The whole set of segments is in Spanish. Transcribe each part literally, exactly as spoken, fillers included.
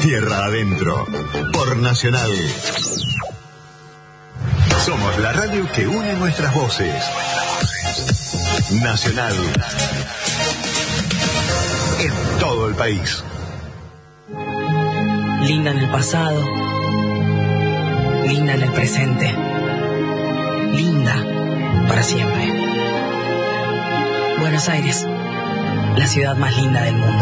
Tierra Adentro, por Nacional. Somos la radio que une nuestras voces. Nacional. En todo el país. Linda en el pasado. Linda en el presente. Linda para siempre. Buenos Aires, la ciudad más linda del mundo.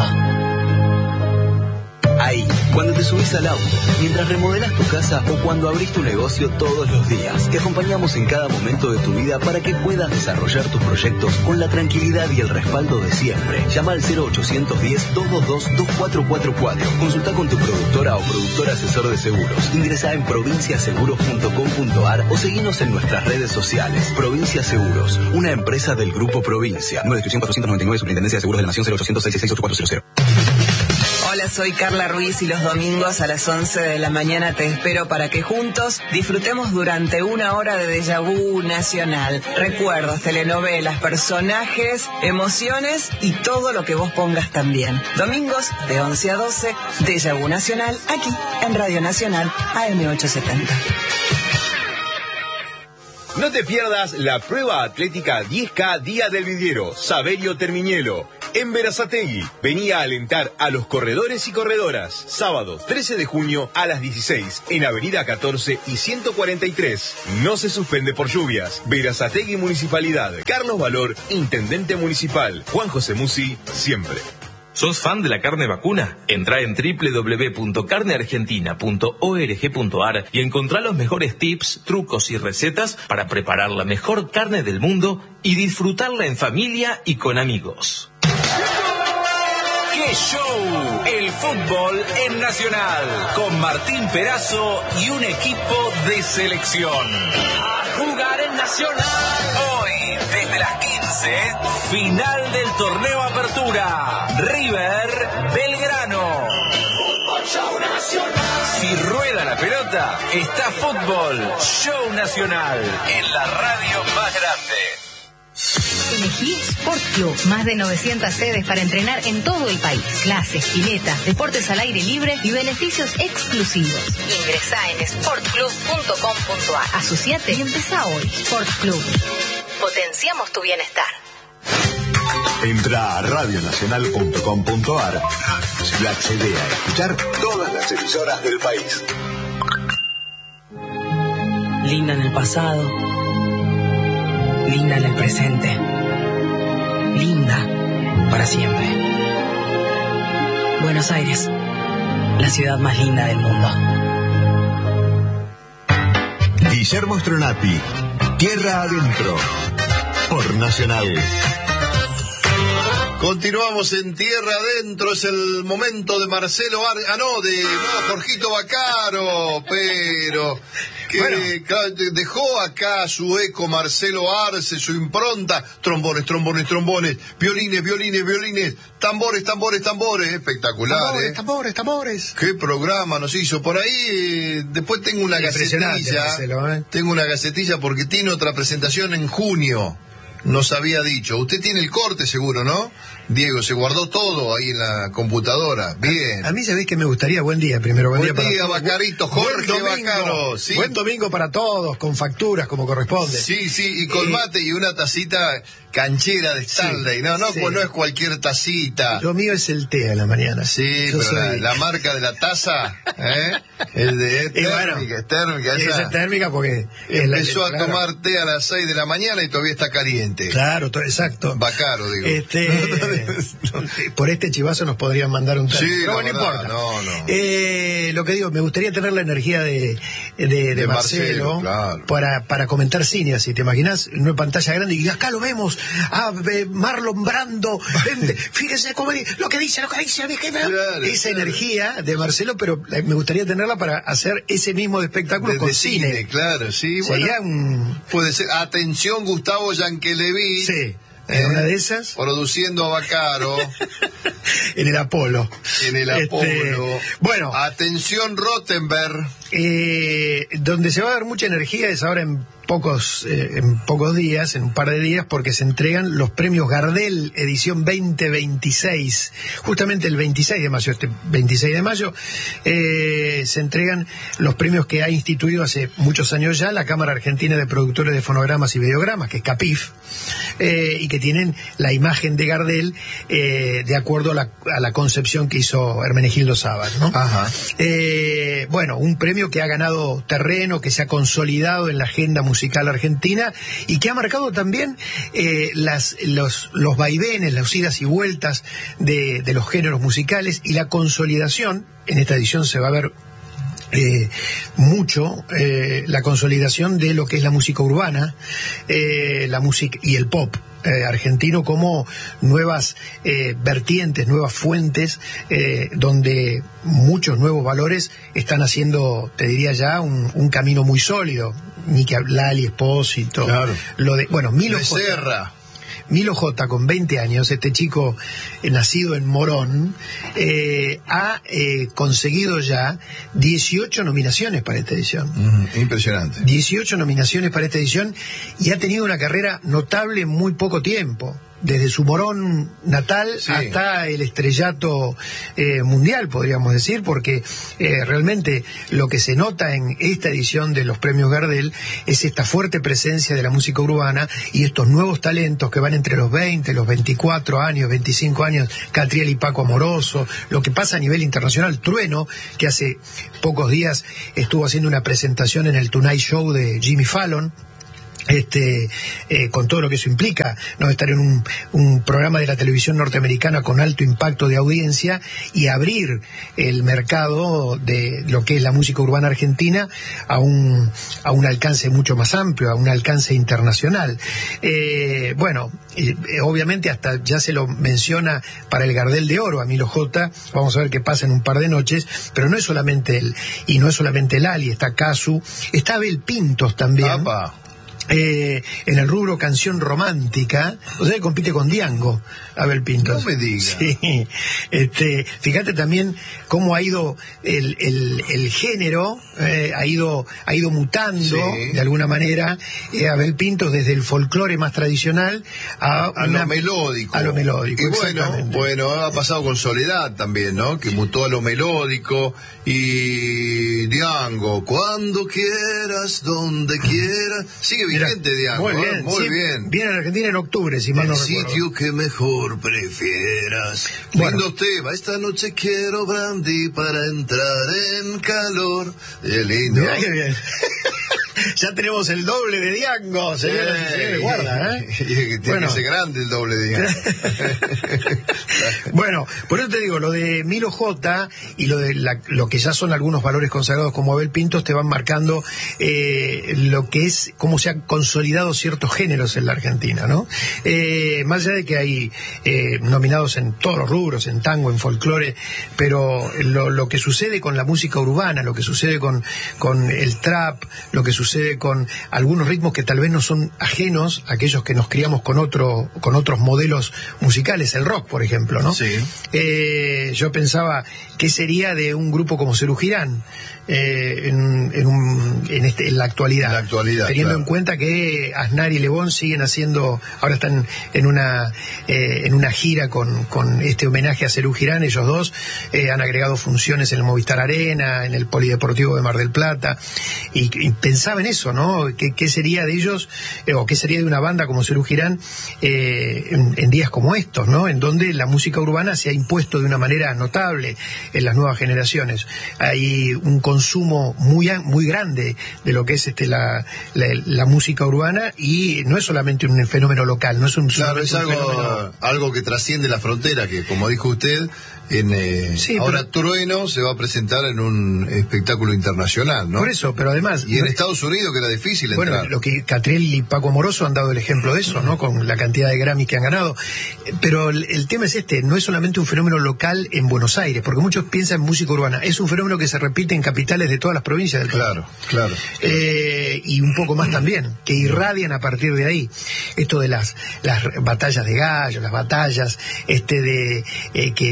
Ahí, cuando te subís al auto, mientras remodelas tu casa o cuando abrís tu negocio todos los días, te acompañamos en cada momento de tu vida para que puedas desarrollar tus proyectos con la tranquilidad y el respaldo de siempre. Llama al cero ochocientos diez, doscientos veintidós, veinticuatro cuarenta y cuatro. Consulta con tu productora o productor asesor de seguros. Ingresá en provincia seguros punto com punto ar o seguinos en nuestras redes sociales. Provincia Seguros, una empresa del Grupo Provincia. Nueva descripción cuatrocientos noventa y nueve, Superintendencia de Seguros de la Nación, cero ochocientos, seiscientos sesenta y seis, ocho cuatro cero cero. Hola, soy Carla Ruiz y los domingos a las once de la mañana te espero para que juntos disfrutemos durante una hora de déjà vu nacional. Recuerdos, telenovelas, personajes, emociones y todo lo que vos pongas también. Domingos de once a doce, déjà vu nacional, aquí en Radio Nacional A M ochocientos setenta. No te pierdas la prueba atlética diez K Día del Vidriero, Saverio Termiñelo, en Berazategui. Venía a alentar a los corredores y corredoras. Sábado trece de junio a las dieciséis, en Avenida catorce y ciento cuarenta y tres. No se suspende por lluvias. Berazategui Municipalidad. Carlos Valor, Intendente Municipal. Juan José Musi, siempre. ¿Sos fan de la carne vacuna? Entrá en doble u doble u doble u punto carne argentina punto org punto ar y encontrá los mejores tips, trucos y recetas para preparar la mejor carne del mundo y disfrutarla en familia y con amigos. ¡Qué show! El fútbol en Nacional, con Martín Perazo y un equipo de selección. A jugar en Nacional. Hoy, desde las quince, final del torneo Apertura. River, Belgrano. Fútbol Show Nacional. Si rueda la pelota, está Fútbol Show Nacional, en la radio más grande. Elegí Sport Club, más de novecientas sedes para entrenar en todo el país. Clases, piletas, deportes al aire libre y beneficios exclusivos. Ingresá en sport club punto com punto ar. Asociate y empezá hoy. Sport Club. Potenciamos tu bienestar. Entra a radio nacional punto com punto ar y accede a escuchar todas las emisoras del país. Linda en el pasado. Linda en el presente. Linda para siempre. Buenos Aires, la ciudad más linda del mundo. Guillermo Stronati, Tierra Adentro, por Nacional. Continuamos en Tierra Adentro, es el momento de Marcelo Ar... Ah, no, de no, Jorgito Vaccaro, pero... que bueno, dejó acá su eco Marcelo Arce, su impronta, trombones, trombones, trombones, violines, violines, violines, tambores, tambores, tambores, espectacular, tambores, ¿eh? tambores, tambores. Qué programa nos hizo por ahí. Después tengo una gacetilla, Marcelo, ¿eh? tengo una gacetilla porque tiene otra presentación en junio. Nos había dicho. Usted tiene el corte seguro, ¿no? Diego, se guardó todo ahí en la computadora. Bien. A, a mí sabéis que me gustaría, buen día primero, buen, buen día, día para Vacarito, Jorge buen Vaccaro. Sí. Buen domingo para todos, con facturas como corresponde. Sí, sí, y con eh, mate y una tacita canchera de Stanley. Sí, no, no, sí. no es cualquier tacita. Lo mío es el té a la mañana. Sí, Yo pero soy... la, la marca de la taza, ¿eh? El de es térmica, bueno, es térmica. Esa es térmica porque... Empezó es la, a tomar claro. té a las seis de la mañana y todavía está caliente. Claro, to, exacto. Vaccaro, digo. Este, por este chivazo nos podrían mandar un té. Sí, pero no, bueno, no importa. No, no. Eh, lo que digo, me gustaría tener la energía de, de, de, de Marcelo, Marcelo claro. para, para comentar cine, así, ¿te imaginas? En una pantalla grande y acá lo vemos, a eh, Marlon Brando, eh, fíjese cómo, lo que dice, lo que dice, claro, esa claro. energía de Marcelo, pero me gustaría tenerla para hacer ese mismo espectáculo de, con de cine. cine. Claro, sí. Sería bueno, un... Puede ser, atención Gustavo Yankelevich. Sí. En eh, una de esas. Produciendo a Vaccaro. En el Apolo. En el Apolo. Este, bueno. Atención Rottenberg. Eh, donde se va a dar mucha energía es ahora en pocos, eh, en pocos días, en un par de días, porque se entregan los premios Gardel edición veinte veintiséis. Justamente el veintiséis de mayo, este veintiséis de mayo, eh, se entregan los premios que ha instituido hace muchos años ya la Cámara Argentina de Productores de Fonogramas y Videogramas, que es CAPIF, eh, y que tienen la imagen de Gardel eh, de acuerdo a la, a la concepción que hizo Hermenegildo Sábal, ¿no? Ajá. Eh, bueno, un premio que ha ganado terreno, que se ha consolidado en la agenda musical argentina y que ha marcado también eh, las, los, los vaivenes, las idas y vueltas de, de los géneros musicales y la consolidación. En esta edición se va a ver Eh, mucho eh, la consolidación de lo que es la música urbana, eh, la música y el pop eh, argentino como nuevas eh, vertientes, nuevas fuentes, eh, donde muchos nuevos valores están haciendo, te diría ya, un, un camino muy sólido. Nicky Lali, Espósito, claro. Lo de, bueno, Milo Becerra. Milo J, con veinte años, este chico eh, nacido en Morón, eh, ha eh, conseguido ya dieciocho nominaciones para esta edición. Mm, impresionante. dieciocho nominaciones para esta edición y ha tenido una carrera notable en muy poco tiempo. Desde su Morón natal sí. hasta el estrellato eh, mundial, podríamos decir, porque eh, realmente lo que se nota en esta edición de los premios Gardel es esta fuerte presencia de la música urbana y estos nuevos talentos que van entre los veinte, los veinticuatro años, veinticinco años, Catriel y Paco Amoroso, lo que pasa a nivel internacional, Trueno, que hace pocos días estuvo haciendo una presentación en el Tonight Show de Jimmy Fallon. Este, eh, con todo lo que eso implica, no estar en un, un programa de la televisión norteamericana con alto impacto de audiencia y abrir el mercado de lo que es la música urbana argentina a un, a un alcance mucho más amplio, a un alcance internacional. Eh, bueno, eh, obviamente hasta ya se lo menciona para el Gardel de Oro a Milo J, vamos a ver qué pasa en un par de noches, pero no es solamente él, y no es solamente Lali, está Casu, está Abel Pintos también. Apa. Eh, en el rubro canción romántica, o sea, que compite con Diango, Abel Pintos. No me digas. Sí. Este, fíjate también cómo ha ido el, el, el género, eh, ha ido ha ido mutando sí. de alguna manera. Eh, Abel Pintos desde el folclore más tradicional a, a una, lo melódico. A lo melódico. Y bueno, bueno, ha pasado con Soledad también, ¿no? Que mutó a lo melódico. Y Diango, cuando quieras, donde quieras. Sigue vigente Diango. Muy bien, muy sí, bien. Viene a Argentina en octubre, si mal no recuerdo. El sitio que mejor prefieras. Bueno. Lindo tema. Esta noche quiero brandy para entrar en calor. Qué lindo. Mirá qué bien. Ya tenemos el doble de Diango, señoras y señores, guarda, ¿eh? Tiene bueno. que ser grande el doble de Diango. Bueno, por eso te digo, lo de Milo J y lo de la, lo que ya son algunos valores consagrados como Abel Pintos te van marcando eh, lo que es, cómo se han consolidado ciertos géneros en la Argentina, ¿no? Eh, más allá de que hay eh, nominados en todos los rubros, en tango, en folclore, pero lo, lo que sucede con la música urbana, lo que sucede con, con el trap, lo que sucede con algunos ritmos que tal vez no son ajenos a aquellos que nos criamos con otro, con otros modelos musicales, el rock, por ejemplo, ¿no? Sí. Eh, yo pensaba, ¿qué sería de un grupo como Serú Girán eh, en, en, un, en, este, en la actualidad? La actualidad, teniendo claro. en cuenta que Aznar y Lebón siguen haciendo, ahora están en una eh, en una gira con, con este homenaje a Serú Girán, ellos dos eh, han agregado funciones en el Movistar Arena, en el Polideportivo de Mar del Plata, y, y pensaba en eso, ¿no? ¿Qué, qué sería de ellos, eh, o qué sería de una banda como Serú Girán eh, en, en días como estos, ¿no? En donde la música urbana se ha impuesto de una manera notable en las nuevas generaciones. Hay un consumo muy muy grande de lo que es este la, la, la música urbana, y no es solamente un fenómeno local, no es un claro, es un algo, fenómeno... algo que trasciende la frontera, que como dijo usted, en eh, sí, ahora pero... Trueno se va a presentar en un espectáculo internacional, ¿no? Por eso, pero además... Y en Estados Unidos, que era difícil entrar. Bueno, lo que Catriel y Paco Amoroso han dado el ejemplo de eso, ¿no? Con la cantidad de Grammys que han ganado. Pero el, el tema es este, no es solamente un fenómeno local en Buenos Aires, porque muchos piensan en música urbana, es un fenómeno que se repite en capitales de todas las provincias del país. Claro, claro. Eh, y un poco más también, que irradian a partir de ahí. Esto de las, las batallas de gallos, las batallas este de eh, que, que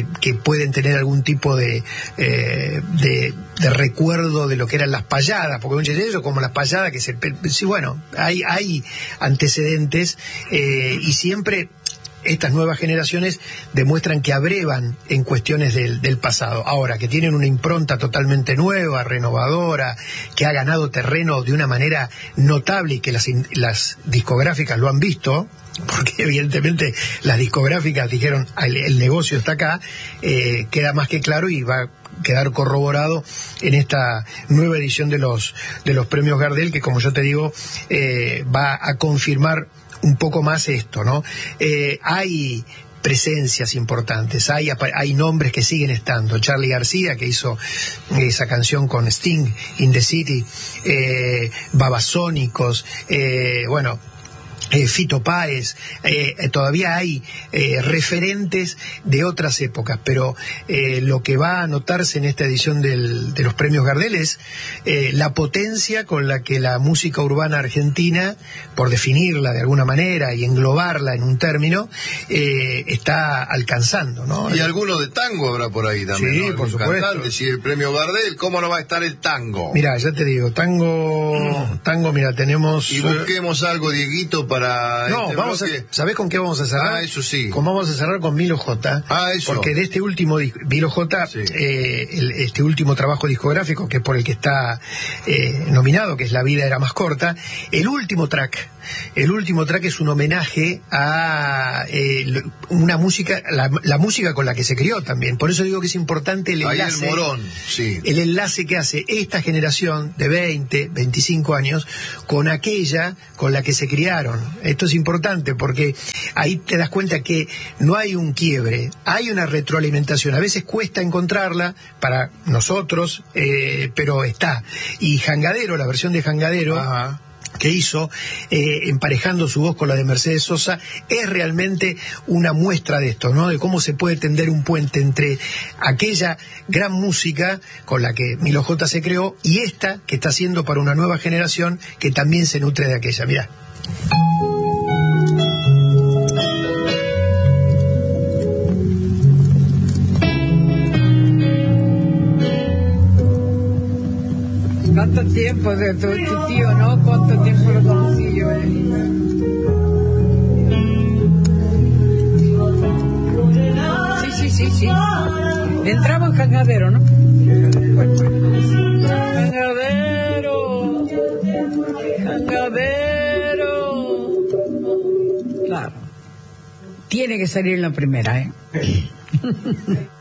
pueden tener algún tipo de, eh, de, de recuerdo de lo que eran las payadas, porque muchas veces eso como las payadas que se... Sí, bueno, hay, hay antecedentes eh, y siempre... Estas nuevas generaciones demuestran que abrevan en cuestiones del, del pasado. Ahora, que tienen una impronta totalmente nueva, renovadora, que ha ganado terreno de una manera notable y que las, las discográficas lo han visto, porque evidentemente las discográficas dijeron el, el negocio está acá, eh, queda más que claro y va a quedar corroborado en esta nueva edición de los, de los premios Gardel, que como yo te digo, eh, va a confirmar un poco más esto, ¿no? Eh, hay presencias importantes, hay, hay nombres que siguen estando. Charly García, que hizo esa canción con Sting, In the City, eh, Babasónicos, eh, bueno... Eh, Fito Páez, eh, todavía hay eh, referentes de otras épocas, pero eh, lo que va a notarse en esta edición del, de los premios Gardel es eh, la potencia con la que la música urbana argentina, por definirla de alguna manera y englobarla en un término, eh, está alcanzando, ¿no? Y alguno de tango habrá por ahí también, sí, ¿no? por supuesto. Cantante, si el premio Gardel, ¿cómo no va a estar el tango? Mira, ya te digo, tango, mm. tango, mira, tenemos... Y busquemos algo, Dieguito, para... No, este vamos bloque. a, ¿sabés con qué vamos a cerrar? Ah, eso sí. Con, vamos a cerrar con Milo J. Ah, eso. Porque de este último, Milo J, sí. eh, el, este último trabajo discográfico, que es por el que está eh, nominado, que es La vida era más corta, el último track, el último track es un homenaje a eh, una música, la, la música con la que se crió también. Por eso digo que es importante el enlace. Ahí el morón, sí. El enlace que hace esta generación de veinte, veinticinco años con aquella con la que se criaron. Esto es importante porque ahí te das cuenta que no hay un quiebre, hay una retroalimentación. A veces cuesta encontrarla para nosotros, eh, pero está. Y Jangadero, la versión de Jangadero, ajá, que hizo, eh, emparejando su voz con la de Mercedes Sosa, es realmente una muestra de esto, ¿no? De cómo se puede tender un puente entre aquella gran música con la que Milo J se creó y esta que está haciendo para una nueva generación que también se nutre de aquella. Mirá. ¿Cuánto tiempo de tu, tu tío, no? ¿Cuánto tiempo lo conocí yo? Eh? Sí, sí, sí, sí. Entramos en Jangadero, ¿no? Bueno. Jangadero. Jangadero. Claro. Tiene que salir en la primera, ¿eh?